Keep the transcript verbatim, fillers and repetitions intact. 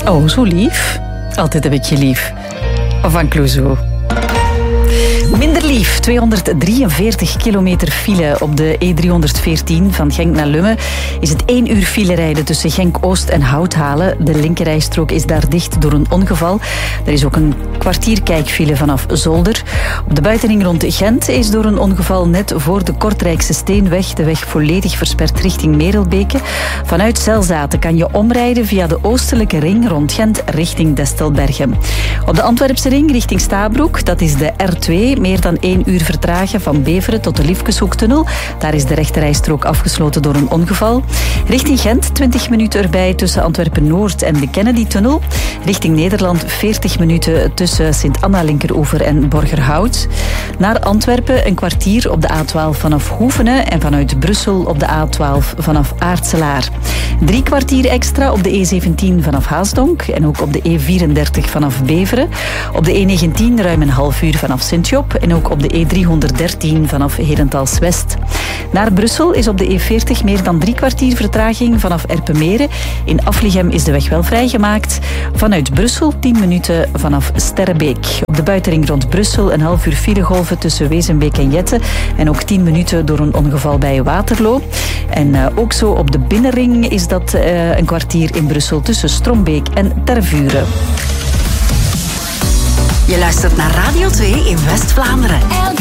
Oh, zo lief. Altijd een beetje lief. Van Clouseau. Minder lief, tweehonderddrieënveertig kilometer file op de E driehonderdveertien van Genk naar Lummen. Is het één uur file rijden tussen Genk-Oost en Houthalen. De linkerrijstrook is daar dicht door een ongeval. Er is ook een kwartier kijkfile vanaf Zolder. Op de buitenring rond Gent is door een ongeval net voor de Kortrijkse Steenweg de weg volledig versperd richting Merelbeke. Vanuit Zelzaten kan je omrijden via de oostelijke ring rond Gent richting Destelbergen. Op de Antwerpse ring richting Stabroek, dat is de R twee, meer dan één uur vertragen van Beveren tot de Liefkeshoektunnel. Daar is de rechterrijstrook afgesloten door een ongeval. Richting Gent twintig minuten erbij tussen Antwerpen-Noord en de Kennedy-tunnel. Richting Nederland veertig minuten tussen Sint-Anna-Linkeroever en Borgerhout. Naar Antwerpen een kwartier op de A twaalf vanaf Hoevenen en vanuit Brussel op de A twaalf vanaf Aartselaar. Drie kwartier extra op de E zeventien vanaf Haasdonk en ook op de E vierendertig vanaf Beveren. Op de E negentien ruim een half uur vanaf Sint-Job en ook op de E driehonderddertien vanaf Herentals-West. Naar Brussel is op de E veertig meer dan drie kwartier vertraging vanaf Erpenmeren. In Aflichem is de weg wel vrijgemaakt. Vanuit Brussel tien minuten vanaf Sterrebeek. Op de buitenring rond Brussel een half uur filegolven tussen Wezenbeek en Jette en ook tien minuten door een ongeval bij Waterloo. En uh, ook zo op de binnenring is dat uh, een kwartier in Brussel tussen Strombeek en Tervuren. Je luistert naar Radio twee in West-Vlaanderen.